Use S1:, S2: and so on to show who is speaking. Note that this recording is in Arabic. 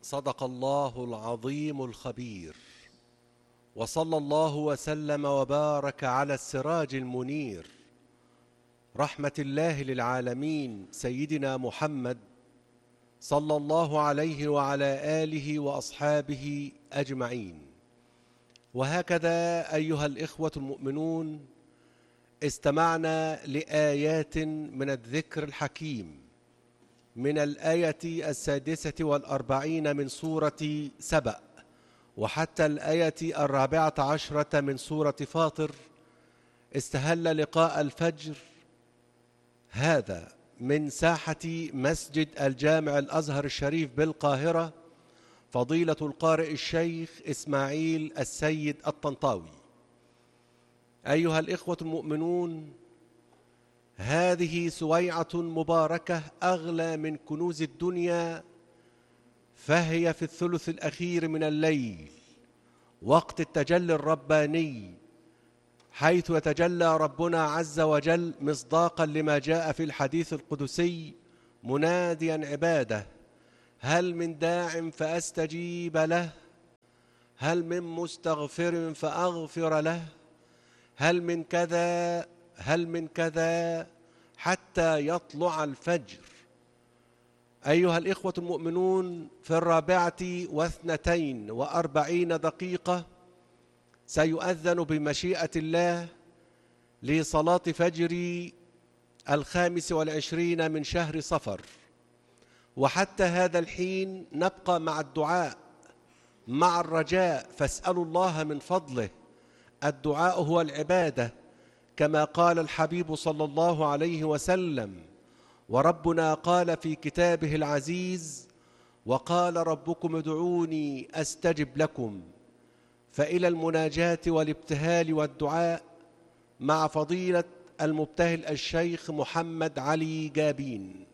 S1: صدق الله العظيم الخبير، وصلى الله وسلم وبارك على السراج المنير، رحمة الله للعالمين سيدنا محمد صلى الله عليه وعلى آله وأصحابه أجمعين. وهكذا أيها الإخوة المؤمنون، استمعنا لآيات من الذكر الحكيم من الآية 46 من سورة سبأ وحتى الآية 14 من سورة فاطر. استهل لقاء الفجر هذا من ساحة مسجد الجامع الأزهر الشريف بالقاهرة فضيلة القارئ الشيخ إسماعيل السيد الطنطاوي. أيها الإخوة المؤمنون، هذه سويعة مباركة أغلى من كنوز الدنيا، فهي في الثلث الأخير من الليل، وقت التجلي الرباني، حيث يتجلى ربنا عز وجل مصداقا لما جاء في الحديث القدسي مناديا عباده: هل من داع فأستجيب له، هل من مستغفر فأغفر له، هل من كذا هل من كذا حتى يطلع الفجر. أيها الإخوة المؤمنون، في 42 سيؤذن بمشيئة الله لصلاة فجر 25 من شهر صفر، وحتى هذا الحين نبقى مع الدعاء مع الرجاء، فاسألوا الله من فضله. الدعاء هو العبادة، كما قال الحبيب صلى الله عليه وسلم: وربنا قال في كتابه العزيز: وقال ربكم ادعوني أستجب لكم. فإلى المناجاة والابتهال والدعاء مع فضيلة المبتهل الشيخ محمد علي جابين.